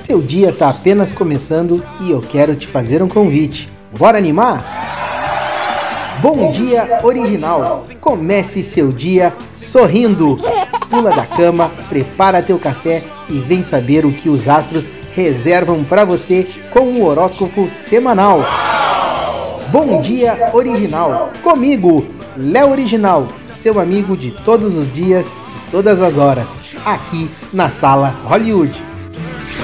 Seu dia tá apenas começando e eu quero te fazer um convite. Bora animar? Bom Dia Original. Comece seu dia sorrindo. Pula da cama, prepara teu café e vem saber o que os astros reservam para você com o horóscopo semanal. Bom Dia Original. Comigo, Léo Original, seu amigo de todos os dias, de todas as horas, aqui na Sala Hollywood.